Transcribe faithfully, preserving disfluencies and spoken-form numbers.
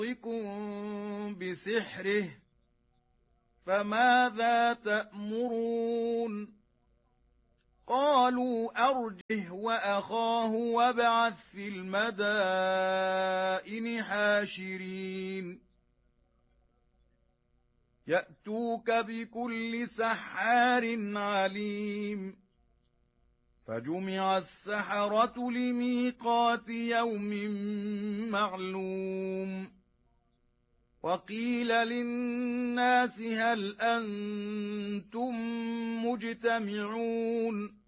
بسحره فماذا تأمرون قالوا أرجه وأخاه وابعث في المدائن حاشرين يأتوك بكل سحار عليم فجمع السحرة لميقات يوم معلوم وقيل للناس هل أنتم مجتمعون